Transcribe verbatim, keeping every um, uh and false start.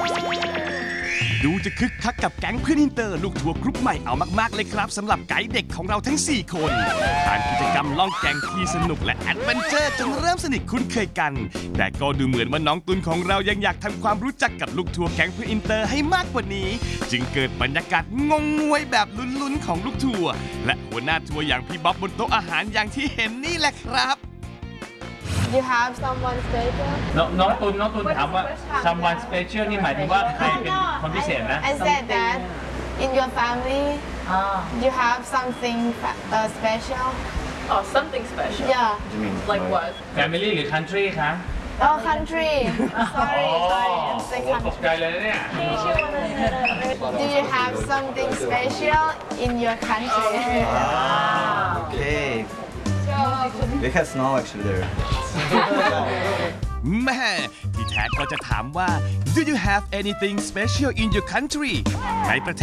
ดูจะคึกคักกับแก๊งเพื่อนอินเตอร์ลูกทัวร์กรุ๊ปใหม่เอามากๆเลยครับสำหรับไกด์เด็กของเราทั้งสี่คนผ่านกิจกรรมล่องแก่งที่สนุกและแอดเวนเจอร์จนเริ่มสนิทคุ้นเคยกันแต่ก็ดูเหมือนว่าน้องตุลของเรายังอยากทำความรู้จักกับลูกทัวร์แก๊งเพื่อนอินเตอร์ให้มากกว่านี้จึงเกิดบรรยากาศงงงวยแบบลุ้นๆของลูกทัวร์และหัวหน้าทัวร์อย่างพี่บ๊อบบนโต๊ะอาหารอย่างที่เห็นนี่แหละครับ You have someone special น้องตุลน้องตุลถามว่า someone special นี่หมายถึงว่าใครเป็นคนพิเศษนะ I said that in your family you have something uh, special Oh, something special. yeah Like what? family หรือ country คะ oh country sorry sorry I'm saying ตกใจ country เลยนะเนี่ย do you have something special in your country Okay. We have snow actually there. แม่ที่แท้ก็จะถามว่า Do you have anything special in your country ในประเท